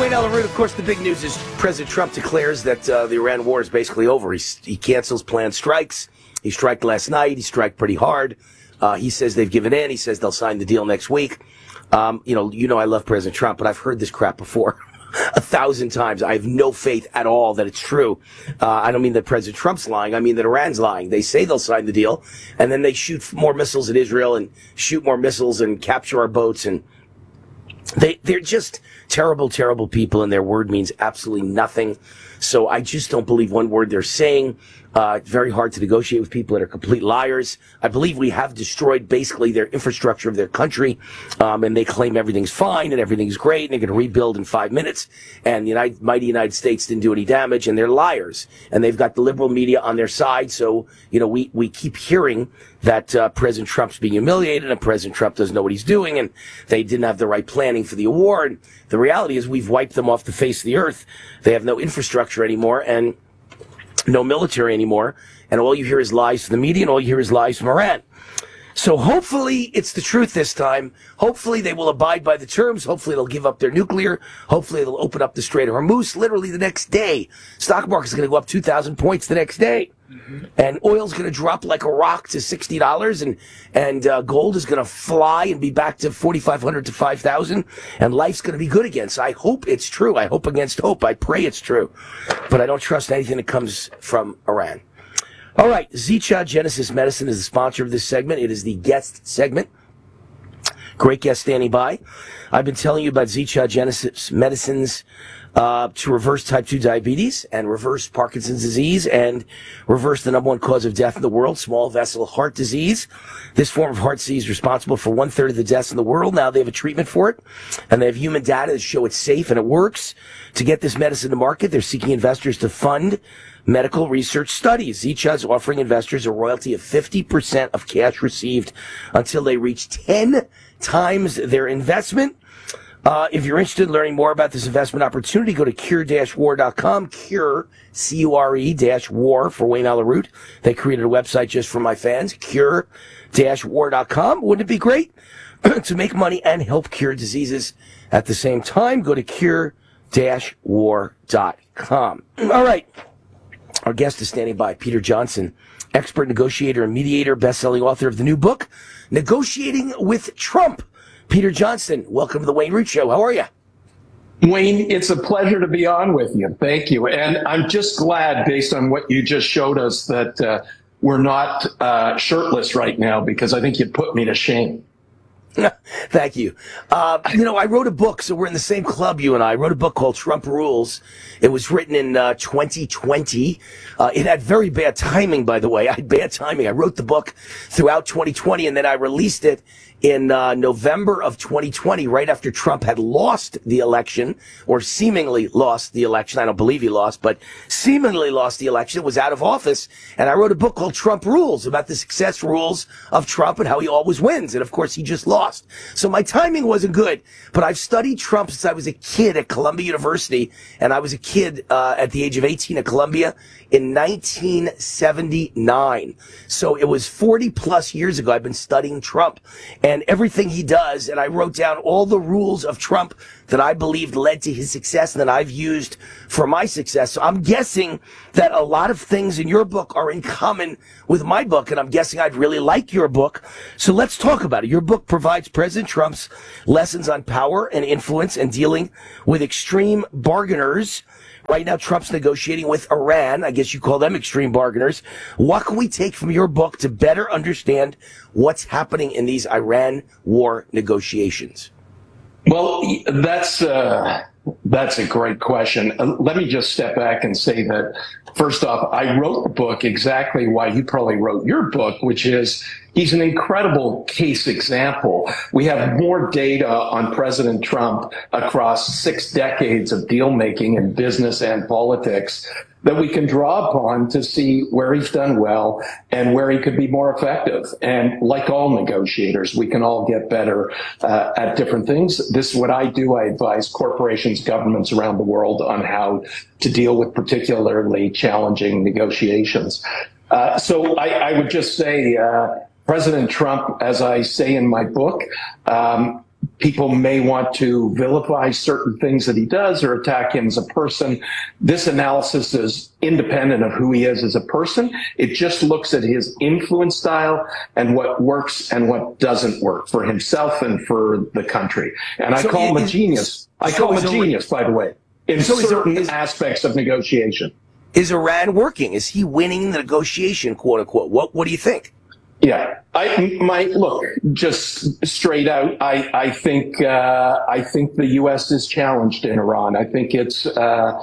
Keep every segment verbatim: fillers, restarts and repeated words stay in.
Wayne Allyn Root, of course, the big news is President Trump declares that uh, the Iran war is basically over. He, he cancels planned strikes. He striked last night. He striked pretty hard. Uh, he says they've given in. He says they'll sign the deal next week. Um, you know, you know I love President Trump, but I've heard this crap before a thousand times. I have no faith at all that it's true. Uh, I don't mean that President Trump's lying. I mean that Iran's lying. They say they'll sign the deal, and then they shoot more missiles at Israel and shoot more missiles and capture our boats, and They, they're just terrible, terrible people, and their word means absolutely nothing. So I just don't believe one word they're saying. Uh, it's very hard to negotiate with people that are complete liars. I believe we have destroyed basically their infrastructure of their country, um, and they claim everything's fine and everything's great, and they're going to rebuild in five minutes. And the United, mighty United States didn't do any damage, and they're liars. And they've got the liberal media on their side. So, you know, we, we keep hearing that uh, President Trump's being humiliated and President Trump doesn't know what he's doing, and they didn't have the right planning for the award. And the reality is we've wiped them off the face of the earth. They have no infrastructure anymore and no military anymore, and all you hear is lies from the media, and all you hear is lies from Iran. So hopefully it's the truth this time. Hopefully they will abide by the terms. Hopefully they'll give up their nuclear. Hopefully they'll open up the Strait of Hormuz literally the next day. Stock market's going to go up two thousand points the next day. Mm-hmm. And oil's going to drop like a rock to sixty dollars, and and uh, gold is going to fly and be back to forty-five hundred to five thousand, and life's going to be good again. So I hope it's true. I hope against hope. I pray it's true. But I don't trust anything that comes from Iran. All right, Zicha Genesis Medicine is the sponsor of this segment. It is the guest segment. Great guest standing by. I've been telling you about Zicha Genesis Medicines uh, to reverse type two diabetes and reverse Parkinson's disease and reverse the number one cause of death in the world, small vessel heart disease. This form of heart disease is responsible for one third of the deaths in the world. Now they have a treatment for it, and they have human data that show it's safe and it works. To get this medicine to market, they're seeking investors to fund medical research studies. Zicha is offering investors a royalty of fifty percent of cash received until they reach ten times their investment. Uh, if you're interested in learning more about this investment opportunity, go to cure dash war dot com, Cure, C U R E, dash war for Wayne Allyn Root. They created a website just for my fans, cure dash war dot com. Wouldn't it be great to make money and help cure diseases at the same time? Go to cure dash war dot com. All right. Our guest is standing by, Peter Johnson, expert negotiator and mediator, best-selling author of the new book, Negotiating with Trump. Peter Johnson, welcome to the Wayne Root Show. How are you? Wayne, it's a pleasure to be on with you. Thank you. And I'm just glad, based on what you just showed us, that uh, we're not uh, shirtless right now, because I think you'd put me to shame. Thank you. Uh, you know, I wrote a book, so we're in the same club, you and I. I wrote a book called Trump Rules. It was written in uh, twenty twenty. Uh, it had very bad timing, by the way. I had bad timing. I wrote the book throughout twenty twenty, and then I released it in uh, November of twenty twenty, right after Trump had lost the election, or seemingly lost the election. I don't believe he lost, but seemingly lost the election, was out of office. And I wrote a book called Trump Rules, about the success rules of Trump and how he always wins. And of course, he just lost. So my timing wasn't good, but I've studied Trump since I was a kid at Columbia University, and I was a kid uh, at the age of eighteen at Columbia in nineteen seventy-nine. So it was forty plus years ago I've been studying Trump and everything he does, and I wrote down all the rules of Trump that I believed led to his success and that I've used for my success. So I'm guessing that a lot of things in your book are in common with my book, and I'm guessing I'd really like your book. So let's talk about it. Your book provides President Trump's lessons on power and influence and dealing with extreme bargainers. Right now, Trump's negotiating with Iran. I guess you call them extreme bargainers. What can we take from your book to better understand what's happening in these Iran war negotiations? Well, that's uh, that's a great question. Uh, let me just step back and say that, first off, I wrote the book exactly why you probably wrote your book, which is he's an incredible case example. We have more data on President Trump across six decades of deal making in business and politics that we can draw upon to see where he's done well and where he could be more effective. And like all negotiators, we can all get better uh, at different things. This is what I do. I advise corporations, governments around the world on how to deal with particularly challenging negotiations. Uh, so I, I would just say, uh, President Trump, as I say in my book, um, people may want to vilify certain things that he does or attack him as a person. This analysis is independent of who he is as a person. It just looks at his influence style and what works and what doesn't work for himself and for the country. And I So call him a is- genius. I so call him is a a- genius, by the way, in So is a- certain is- aspects of negotiation. Is Iran working? Is he winning the negotiation, quote unquote? What What do you think? Yeah, I my look just straight out. I I think uh, I think the U S is challenged in Iran. I think it's uh,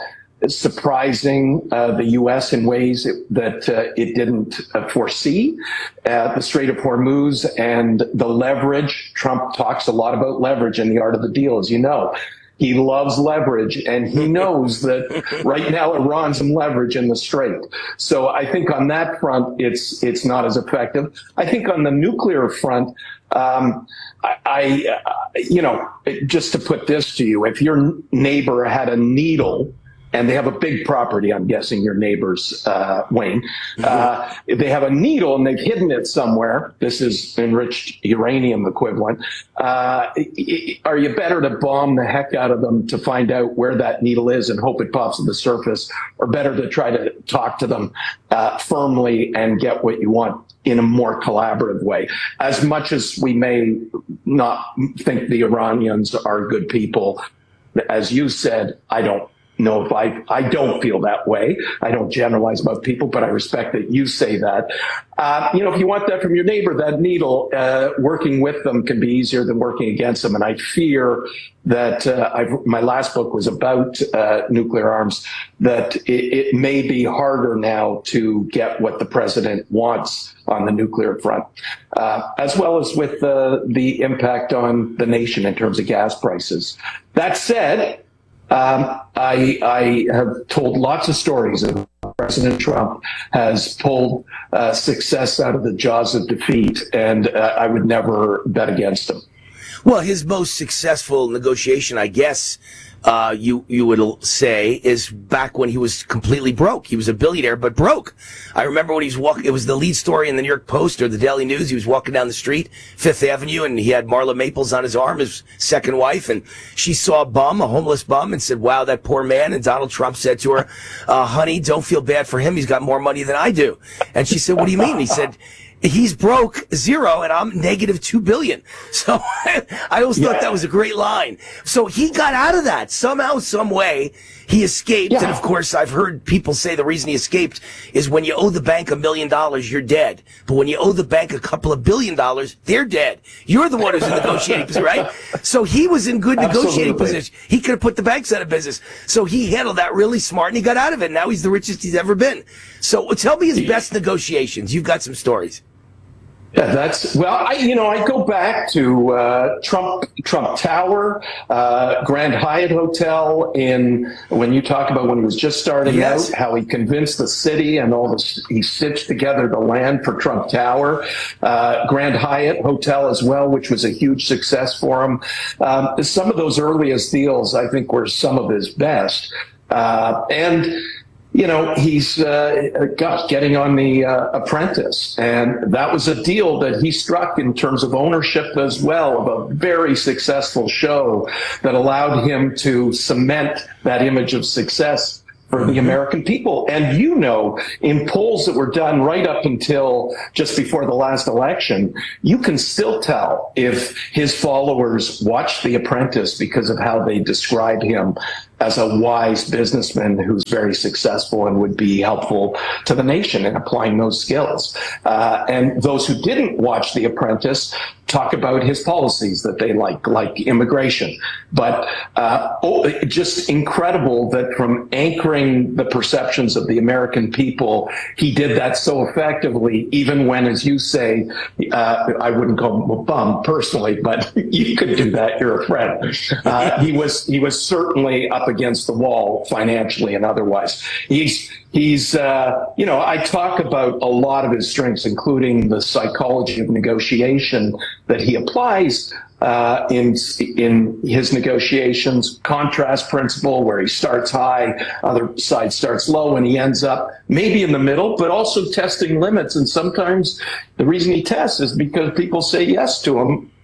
surprising uh, the U S in ways that uh, it didn't uh, foresee. Uh, the Strait of Hormuz and the leverage. Trump talks a lot about leverage in The Art of the Deal, as you know. He loves leverage, and he knows that right now Iran's some leverage in the strait. So I think on that front, it's it's not as effective. I think on the nuclear front, um, I, I uh, you know, just to put this to you, if your neighbor had a needle, and they have a big property, I'm guessing your neighbors, uh, Wayne. Uh, if they have a needle and they've hidden it somewhere, this is enriched uranium equivalent, uh, are you better to bomb the heck out of them to find out where that needle is and hope it pops to the surface, or better to try to talk to them uh, firmly and get what you want in a more collaborative way? As much as we may not think the Iranians are good people, as you said, I don't know if I, I don't feel that way. I don't generalize about people, but I respect that you say that. Uh, you know, if you want that from your neighbor, that needle, uh, working with them can be easier than working against them. And I fear that uh, I've, my last book was about uh, nuclear arms, that it, it may be harder now to get what the president wants on the nuclear front, uh, as well as with uh, the impact on the nation in terms of gas prices. That said, Um, I, I have told lots of stories of President Trump has pulled uh, success out of the jaws of defeat, and uh, I would never bet against him. Well, his most successful negotiation, I guess, uh, you you would say, is back when he was completely broke. He was a billionaire, but broke. I remember when he was walking, it was the lead story in the New York Post or the Daily News. He was walking down the street, Fifth Avenue, and he had Marla Maples on his arm, his second wife, and she saw a bum, a homeless bum, and said, wow, that poor man. And Donald Trump said to her, uh, honey, don't feel bad for him. He's got more money than I do. And she said, what do you mean? He said, he's broke zero and I'm negative two billion. So I always thought Yeah. that was a great line. So he got out of that somehow, some way. He escaped. Yeah. And of course, I've heard people say the reason he escaped is when you owe the bank a million dollars, you're dead. But when you owe the bank a couple of billion dollars, they're dead. You're the one who's in negotiating position, right? So he was in good negotiating Absolutely. position. He could have put the banks out of business. So he handled that really smart and he got out of it. Now he's the richest he's ever been. So tell me his best negotiations. You've got some stories. Yeah, that's well. I you know I go back to uh, Trump Trump Tower, uh, Grand Hyatt Hotel. In when you talk about when he was just starting Yes. out, how he convinced the city and all this, he stitched together the land for Trump Tower, uh, Grand Hyatt Hotel as well, which was a huge success for him. Um, some of those earliest deals, I think, were some of his best, uh, and. You know, he's, uh, gosh, getting on The uh, Apprentice. And that was a deal that he struck in terms of ownership as well, of a very successful show that allowed him to cement that image of success for the American people. And you know, in polls that were done right up until just before the last election, you can still tell if his followers watched The Apprentice because of how they describe him as a wise businessman who's very successful and would be helpful to the nation in applying those skills. Uh, and those who didn't watch The Apprentice talk about his policies that they like, like immigration. But uh, oh, just incredible that from anchoring the perceptions of the American people, he did that so effectively, even when, as you say, uh, I wouldn't call him a bum personally, but you could do that. You're a friend. Uh, he was he was certainly up against the wall financially and otherwise. He's He's, uh, you know, I talk about a lot of his strengths, including the psychology of negotiation that he applies uh, in in his negotiations, contrast principle, where he starts high, other side starts low, and he ends up maybe in the middle, but also testing limits. And sometimes the reason he tests is because people say yes to him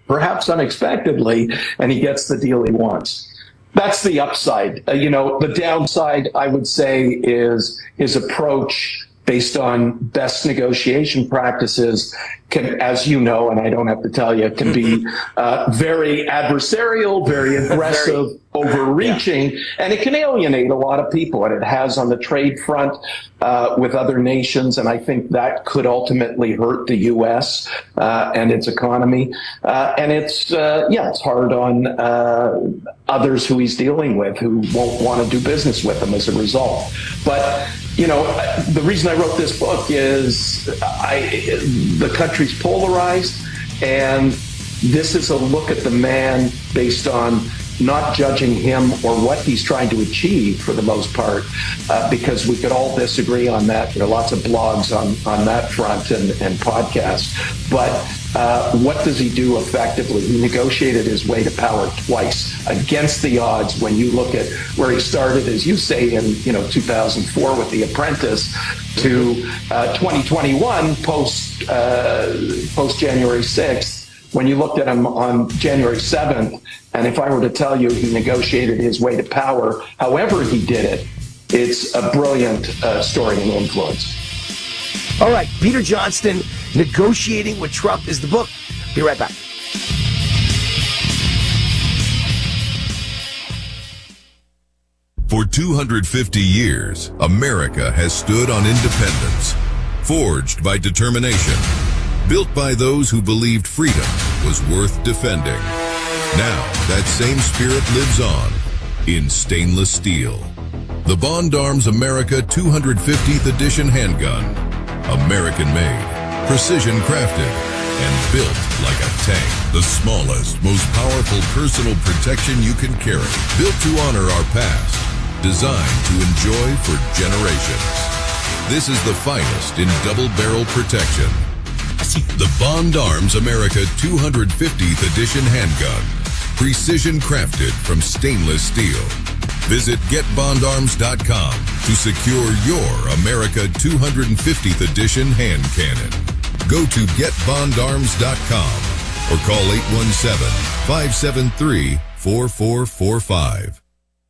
perhaps unexpectedly, and he gets the deal he wants. That's the upside. Uh, you know, the downside, I would say, is his approach based on best negotiation practices can, as you know, and I don't have to tell you, can be uh, very adversarial, very aggressive, very, overreaching, yeah. and it can alienate a lot of people, and it has on the trade front uh, with other nations, and I think that could ultimately hurt the U S uh, and its economy. Uh, and it's, uh, yeah, it's hard on uh, others who he's dealing with who won't want to do business with him as a result. But you know, the reason I wrote this book is I, the country's polarized, and this is a look at the man based on not judging him or what he's trying to achieve for the most part, uh, because we could all disagree on that. There are lots of blogs on, on that front and, and podcasts. But uh, what does he do effectively? He negotiated his way to power twice against the odds when you look at where he started, as you say, in you know two thousand four with The Apprentice to uh, twenty twenty-one post, uh, post January sixth. When you looked at him on January seventh, and if I were to tell you he negotiated his way to power, however he did it, it's a brilliant uh, story and influence. All right, Peter Johnston, Negotiating with Trump is the book. Be right back. For two hundred fifty years, America has stood on independence, forged by determination, built by those who believed freedom was worth defending. Now, that same spirit lives on in stainless steel. The Bond Arms America two hundred fiftieth Edition handgun. American-made, precision-crafted, and built like a tank. The smallest, most powerful personal protection you can carry. Built to honor our past. Designed to enjoy for generations. This is the finest in double-barrel protection. The Bond Arms America two hundred fiftieth Edition handgun. Precision crafted from stainless steel. Visit get bond arms dot com to secure your America two hundred fiftieth Edition hand cannon. Go to get bond arms dot com or call eight one seven, five seven three, four four four five.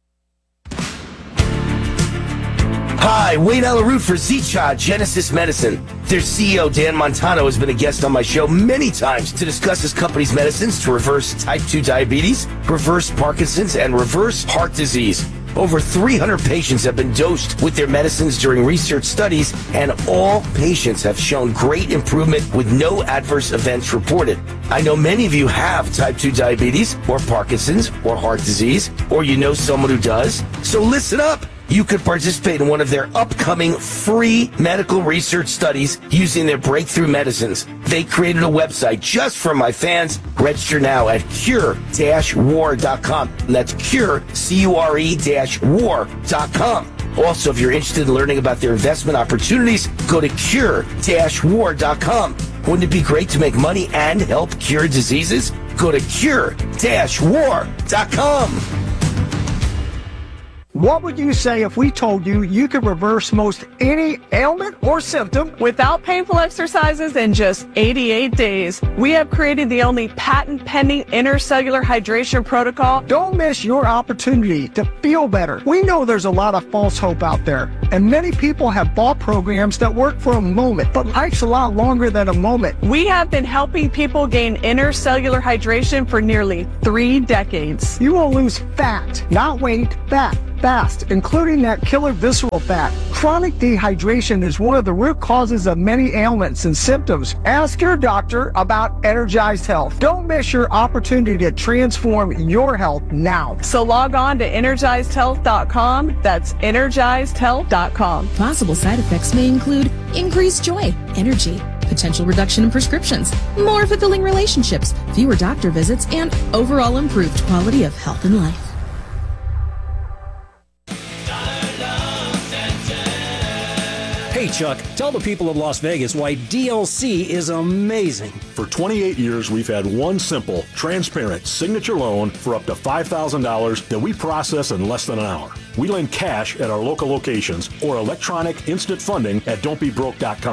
Hi, Wayne Alaroot for Zicha Genesis Medicine. Their C E O, Dan Montano, has been a guest on my show many times to discuss his company's medicines to reverse type two diabetes, reverse Parkinson's, and reverse heart disease. Over three hundred patients have been dosed with their medicines during research studies, and all patients have shown great improvement with no adverse events reported. I know many of you have type two diabetes, or Parkinson's, or heart disease, or you know someone who does. So listen up. You could participate in one of their upcoming free medical research studies using their breakthrough medicines. They created a website just for my fans. Register now at cure dash war dot com. That's cure, C U R E dash war dot com. Also, if you're interested in learning about their investment opportunities, go to cure dash war dot com. Wouldn't it be great to make money and help cure diseases? Go to cure dash war dot com. What would you say if we told you you could reverse most any ailment or symptom without painful exercises in just eighty-eight days? We have created the only patent-pending intercellular hydration protocol. Don't miss your opportunity to feel better. We know there's a lot of false hope out there, and many people have bought programs that work for a moment, but life's a lot longer than a moment. We have been helping people gain intercellular hydration for nearly three decades. You will lose fat, not weight, fat. Fast, including that killer visceral fat. Chronic dehydration is one of the root causes of many ailments and symptoms. Ask your doctor about Energized Health. Don't miss your opportunity to transform your health now. So log on to energized health dot com. That's energized health dot com. Possible side effects may include increased joy, energy, potential reduction in prescriptions, more fulfilling relationships, fewer doctor visits, and overall improved quality of health and life. Hey Chuck, tell the people of Las Vegas why D L C is amazing. For twenty-eight years, we've had one simple, transparent signature loan for up to five thousand dollars that we process in less than an hour. We lend cash at our local locations or electronic instant funding at don't be broke dot com.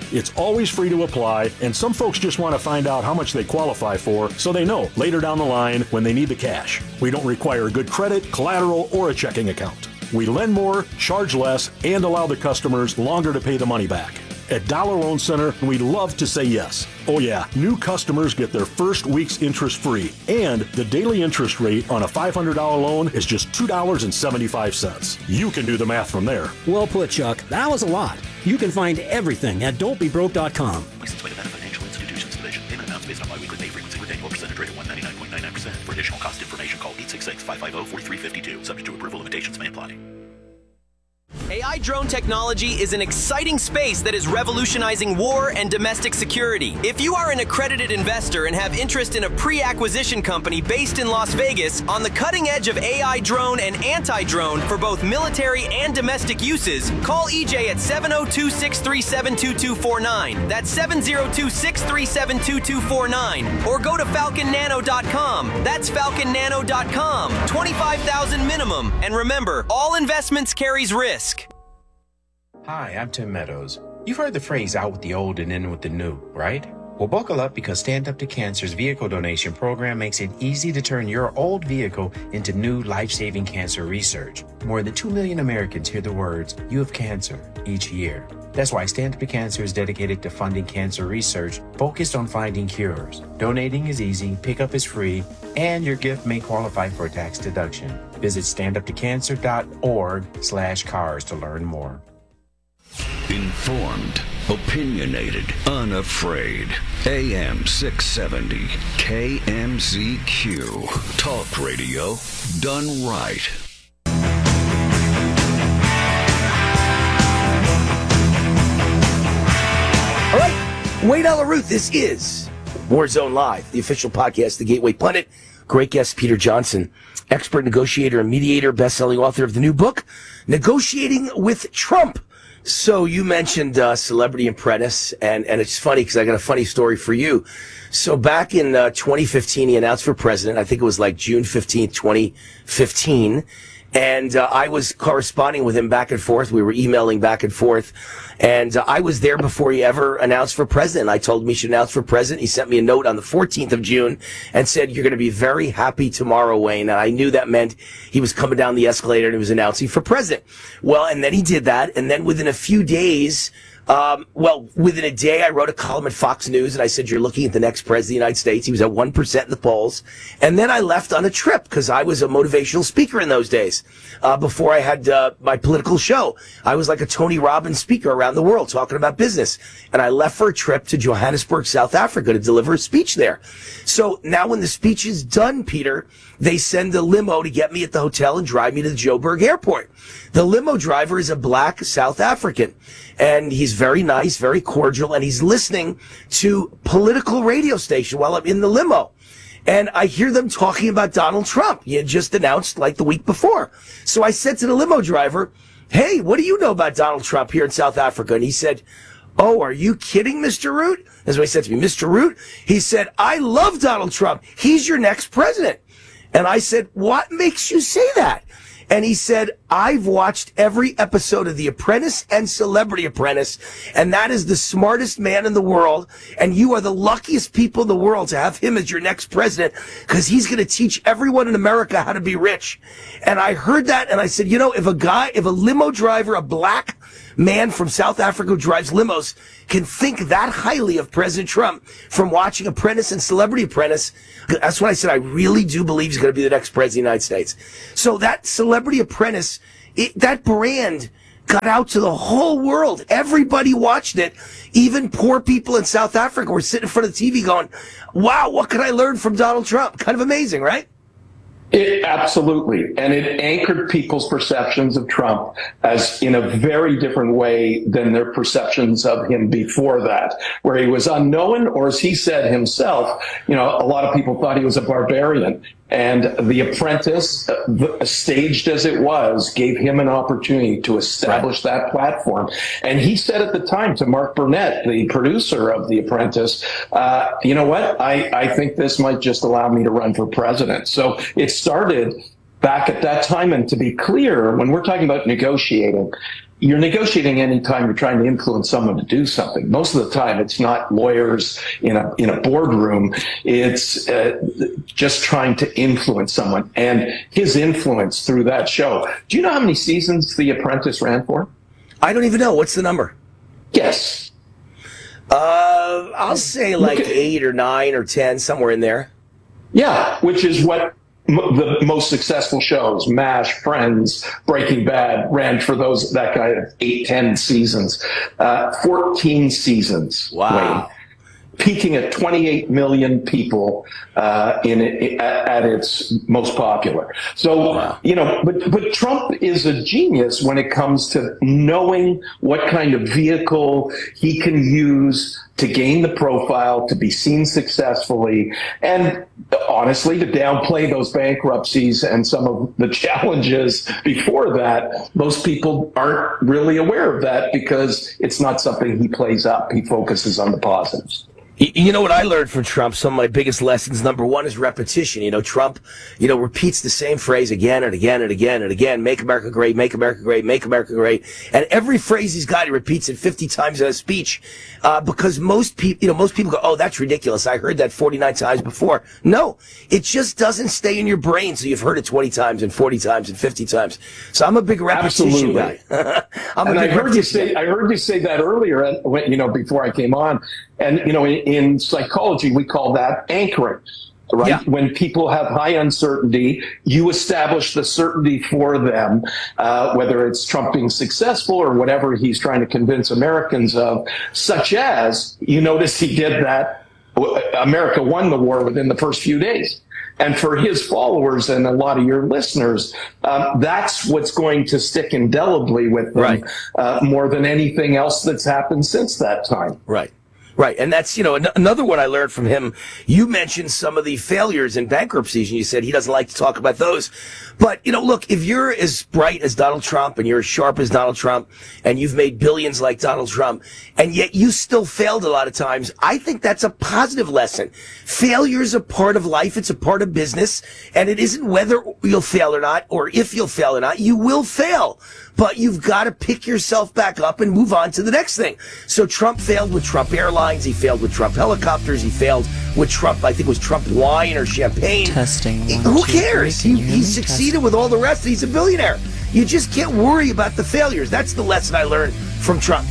It's always free to apply, and some folks just want to find out how much they qualify for so they know later down the line when they need the cash. We don't require good credit, collateral, or a checking account. We lend more, charge less, and allow the customers longer to pay the money back. At Dollar Loan Center, we love to say yes. Oh yeah, new customers get their first week's interest free, and the daily interest rate on a five hundred dollars loan is just two dollars and seventy-five cents. You can do the math from there. Well put, Chuck. That was a lot. You can find everything at don't be broke dot com. Licensed by the Nevada Financial Institutions Division. Payment amounts based on biweekly pay frequency with annual percentage rate of one ninety-nine point nine nine percent. For additional cost information, call eight six six, five five zero, four three five two. Subject to approval, limitations may apply. A I drone technology is an exciting space that is revolutionizing war and domestic security. If you are an accredited investor and have interest in a pre-acquisition company based in Las Vegas on the cutting edge of A I drone and anti-drone for both military and domestic uses, call E J at seven oh two, six three seven, two two four nine. That's seven oh two, six three seven, two two four nine. Or go to falcon nano dot com. That's falcon nano dot com. twenty-five thousand minimum. And remember, all investments carries risk. Hi, I'm Tim Meadows. You've heard the phrase out with the old and in with the new, right? Well, buckle up because Stand Up to Cancer's vehicle donation program makes it easy to turn your old vehicle into new life-saving cancer research. More than two million Americans hear the words, "You have cancer," each year. That's why Stand Up to Cancer is dedicated to funding cancer research focused on finding cures. Donating is easy, pickup is free, and your gift may qualify for a tax deduction. Visit stand up to cancer dot org slash cars to learn more. Informed, opinionated, unafraid. A M six seventy, K M Z Q. Talk radio done right. All right, Wayne Allyn Root, this is Warzone Live, the official podcast, The Gateway Pundit. Great guest, Peter Johnson, expert negotiator and mediator, best-selling author of the new book, Negotiating with Trump. So you mentioned uh, Celebrity Apprentice, and, and it's funny because I got a funny story for you. So back in uh, twenty fifteen, he announced for president. I think it was like June fifteenth, twenty fifteen. And uh, I was corresponding with him back and forth. We were emailing back and forth. And uh, I was there before he ever announced for president. I told him he should announce for president. He sent me a note on the fourteenth of June and said, "You're going to be very happy tomorrow, Wayne." And I knew that meant he was coming down the escalator and he was announcing for president. Well, and then he did that. And then within a few days, Um, well, within a day, I wrote a column at Fox News, and I said, "You're looking at the next president of the United States." He was at one percent in the polls. And then I left on a trip, because I was a motivational speaker in those days, uh, before I had uh, my political show. I was like a Tony Robbins speaker around the world, talking about business. And I left for a trip to Johannesburg, South Africa, to deliver a speech there. So now when the speech is done, Peter, they send a limo to get me at the hotel and drive me to the Joburg airport. The limo driver is a black South African, and he's very nice, very cordial, and he's listening to political radio station while I'm in the limo. And I hear them talking about Donald Trump. He had just announced like the week before. So I said to the limo driver, "Hey, what do you know about Donald Trump here in South Africa?" And he said, "Oh, are you kidding, Mister Root?" That's what he said to me, "Mister Root?" He said, "I love Donald Trump. He's your next president." And I said, "What makes you say that?" And he said, "I've watched every episode of The Apprentice and Celebrity Apprentice, and that is the smartest man in the world, and you are the luckiest people in the world to have him as your next president, because he's going to teach everyone in America how to be rich." And I heard that, and I said, you know, if a guy, if a limo driver, a black man from South Africa who drives limos, can think that highly of President Trump from watching Apprentice and Celebrity Apprentice, that's when I said I really do believe he's going to be the next president of the United States. So that Celebrity Apprentice, it, that brand got out to the whole world. Everybody watched it. Even poor people in South Africa were sitting in front of the T V going, "Wow, what can I learn from Donald Trump?" Kind of amazing, right? It, absolutely. And it anchored people's perceptions of Trump as in a very different way than their perceptions of him before that, where he was unknown, or as he said himself, you know, a lot of people thought he was a barbarian. And The Apprentice, uh, staged as it was, gave him an opportunity to establish that platform. And he said at the time to Mark Burnett, the producer of The Apprentice, uh, you know what, I, I think this might just allow me to run for president. So it started back at that time. And to be clear, when we're talking about negotiating, you're negotiating anytime you're trying to influence someone to do something. Most of the time, it's not lawyers in a in a boardroom. It's uh, just trying to influence someone. And his influence through that show. Do you know how many seasons The Apprentice ran for? I don't even know. What's the number? Yes. Uh, I'll say like eight or nine or ten, somewhere in there. Yeah, which is what the most successful shows, MASH, Friends, Breaking Bad, ran for those that kind of eight, ten seasons, uh, fourteen seasons. Wow. Wayne, peaking at twenty-eight million people uh, in it, at, at its most popular. So, wow. you know, but but Trump is a genius when it comes to knowing what kind of vehicle he can use to gain the profile, to be seen successfully, and honestly, to downplay those bankruptcies and some of the challenges before that. Most people aren't really aware of that because it's not something he plays up. He focuses on the positives. You know what I learned from Trump? Some of my biggest lessons. Number one is repetition. You know, Trump, you know, repeats the same phrase again and again and again and again. Make America great, make America great, make America great. And every phrase he's got, he repeats it fifty times in a speech. Uh, because most people, you know, most people go, oh, that's ridiculous. I heard that forty-nine times before. No, it just doesn't stay in your brain. So you've heard it twenty times and forty times and fifty times. So I'm a big repetition Absolutely. guy. I'm and a big I heard you say, guy. I heard you say that earlier, when, you know, before I came on. And, you know, in, in psychology, we call that anchoring, right? Yeah. When people have high uncertainty, you establish the certainty for them, uh, whether it's Trump being successful or whatever he's trying to convince Americans of, such as, you notice he did that, America won the war within the first few days. And for his followers and a lot of your listeners, um, that's what's going to stick indelibly with them, right. uh, more than anything else that's happened since that time. Right. Right. And that's, you know, an- another one I learned from him. You mentioned some of the failures and bankruptcies, and you said he doesn't like to talk about those. But, you know, look, if you're as bright as Donald Trump and you're as sharp as Donald Trump and you've made billions like Donald Trump, and yet you still failed a lot of times, I think that's a positive lesson. Failure is a part of life. It's a part of business. And it isn't whether you'll fail or not, or if you'll fail or not. You will fail. But you've got to pick yourself back up and move on to the next thing. So Trump failed with Trump Airlines. He failed with Trump Helicopters. He failed with Trump, I think it was Trump Wine or Champagne. Testing. One, Who two, cares? three, He, he succeeded Testing. with all the rest. He's a billionaire. You just can't worry about the failures. That's the lesson I learned from Trump.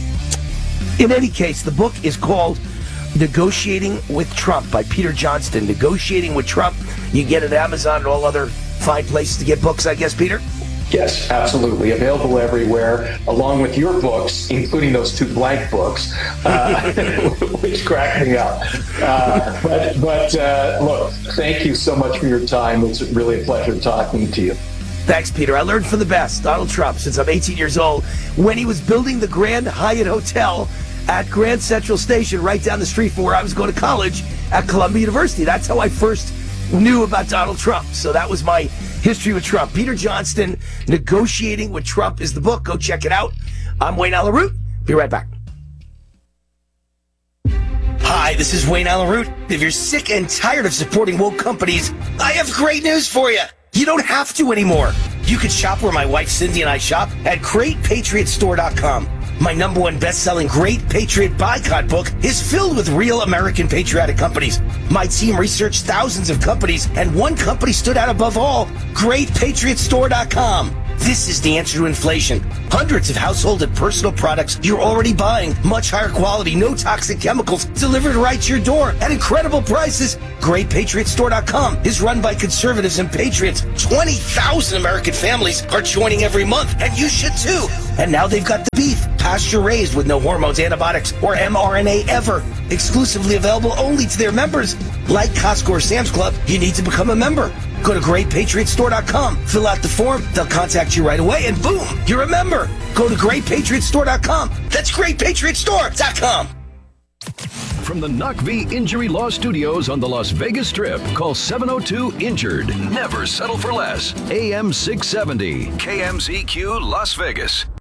In any case, the book is called Negotiating with Trump by Peter Johnston. Negotiating with Trump. You get it at Amazon and all other fine places to get books, I guess, Peter? Yes, absolutely. Available everywhere, along with your books, including those two blank books, uh, which crack me up. Uh, but but uh, look, thank you so much for your time. It's really a pleasure talking to you. Thanks, Peter. I learned from the best. Donald Trump, since I'm eighteen years old, when he was building the Grand Hyatt Hotel at Grand Central Station, right down the street from where I was going to college at Columbia University. That's how I first knew about Donald Trump. So that was my history with Trump. Peter Johnston, Negotiating with Trump is the book. Go check it out. I'm Wayne Allyn Root. Be right back. Hi, this is Wayne Allyn Root. If you're sick and tired of supporting woke companies, I have great news for you. You don't have to anymore. You can shop where my wife Cindy and I shop at great patriot store dot com. My number one best-selling Great Patriot Boycott book is filled with real American patriotic companies. My team researched thousands of companies, and one company stood out above all, great patriot store dot com. This is the answer to inflation. Hundreds of household and personal products you're already buying. Much higher quality, no toxic chemicals, delivered right to your door at incredible prices. great patriot store dot com is run by conservatives and patriots. twenty thousand American families are joining every month, and you should too. And now they've got the beef, pasture-raised with no hormones, antibiotics, or M R N A ever. Exclusively available only to their members. Like Costco or Sam's Club, you need to become a member. Go to great patriot store dot com, fill out the form, they'll contact you right away, and boom, you're a member. Go to great patriot store dot com. That's great patriot store dot com. From the N U C V Injury Law Studios on the Las Vegas Strip, call seven oh two injured. Never settle for less. A M six seventy, K M Z Q Las Vegas.